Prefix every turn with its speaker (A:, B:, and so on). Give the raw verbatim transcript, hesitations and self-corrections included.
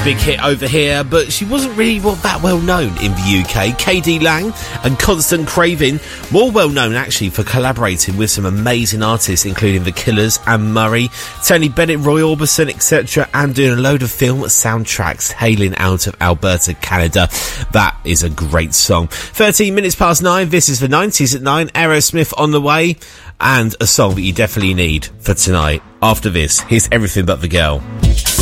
A: big hit over here, but she wasn't really well, that well known in the U K. K D Lang and Constant Craving, more well known actually for collaborating with some amazing artists, including The Killers, Anne Murray, Tony Bennett, Roy Orbison, et cetera, and doing a load of film soundtracks hailing out of Alberta, Canada. That is a great song. thirteen minutes past nine, this is the nineties at nine, Aerosmith on the way, and a song that you definitely need for tonight. After this, here's Everything But the Girl.